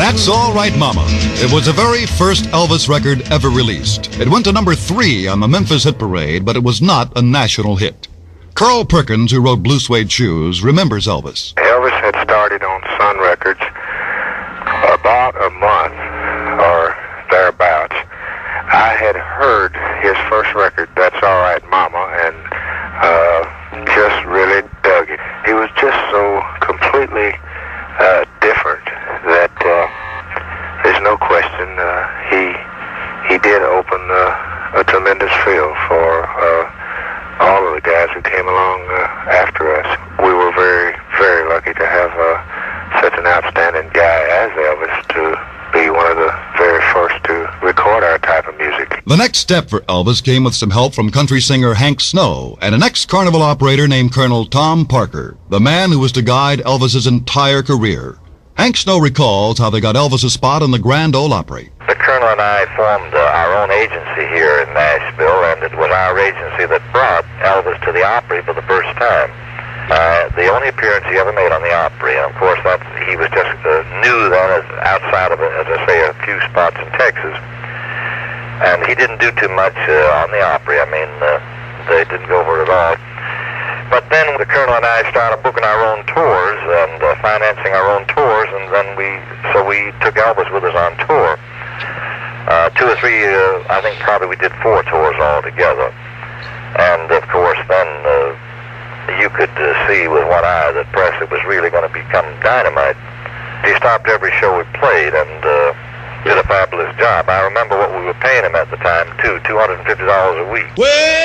That's All Right Mama. It was the very first Elvis record ever released. It went to number 3 on the Memphis Hit Parade, but it was not a national hit. Carl Perkins, who wrote Blue Suede Shoes, remembers Elvis. Elvis had started on Sun Records about a month or thereabouts. I had heard his first record, That's All Right Mama, and just really dug it. He was just so completely different that there's no question he did open a tremendous field for all of the guys who came along after us. We were very, very lucky to have such an outstanding guy as Elvis to be one of the very first to record our type of music. The next step for Elvis came with some help from country singer Hank Snow and an ex-carnival operator named Colonel Tom Parker, the man who was to guide Elvis's entire career. Hank Snow recalls how they got Elvis a spot in the Grand Ole Opry. The Colonel and I formed our own agency here in Nashville, and it was our agency that brought Elvis to the Opry for the first time. The only appearance he ever made on the Opry, and of course he was just new then, outside of, as I say, a few spots in Texas. And he didn't do too much on the Opry. I mean, they didn't go over it at all. But then the Colonel and I started booking our own tours and financing our own tours, and then we took Elvis with us on tour. 2 or 3, I think probably we did 4 tours altogether. And of course then you could see with one eye that Presley was really going to become dynamite. He stopped every show we played and did a fabulous job. I remember what we were paying him at the time too, $250 a week.